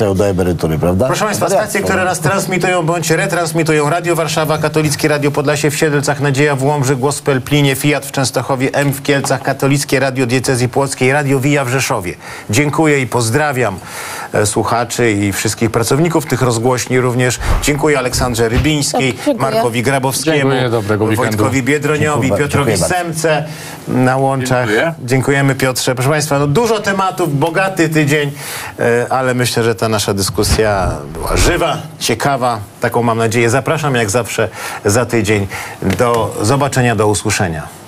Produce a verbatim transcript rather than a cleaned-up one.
wracają do emerytury, prawda? Proszę Państwa, stacje, które nas transmitują bądź retransmitują: Radio Warszawa, Katolickie Radio Podlasie w Siedlcach, Nadzieja w Łomży, Głos w Pelplinie, Fiat w Częstochowie, M w Kielcach, Katolickie Radio Diecezji Płockiej, Radio Via w Rzeszowie. Dziękuję i pozdrawiam e, słuchaczy i wszystkich pracowników tych rozgłośni również. Dziękuję Aleksandrze Rybińskiej, Dziękuję. Markowi Grabowskiemu, Dziękuję, dobrego weekendu. Wojtkowi Biedroniowi, Dziękuję, Piotrowi dziękuję Semce na łączach. Dziękuję. Dziękujemy, Piotrze. Proszę Państwa, no dużo tematów, bogaty tydzień, e, ale myślę, że ta nasza dyskusja była żywa, ciekawa. Taką mam nadzieję. Zapraszam jak zawsze za tydzień. Do zobaczenia, do usłyszenia.